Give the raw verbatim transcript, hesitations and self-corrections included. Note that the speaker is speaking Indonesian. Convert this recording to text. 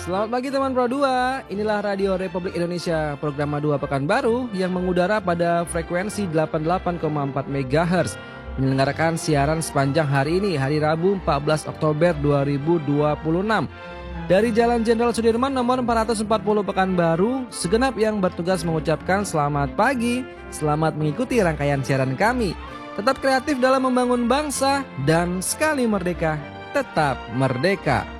Selamat pagi teman Pro dua, inilah Radio Republik Indonesia program dua Pekanbaru yang mengudara pada frekuensi delapan puluh delapan koma empat megahertz. Menyelenggarakan siaran sepanjang hari ini, hari Rabu empat belas Oktober dua ribu dua puluh enam. Dari Jalan Jenderal Sudirman nomor empat ratus empat puluh Pekanbaru, segenap yang bertugas mengucapkan selamat pagi, selamat mengikuti rangkaian siaran kami. Tetap kreatif dalam membangun bangsa dan sekali merdeka, tetap merdeka.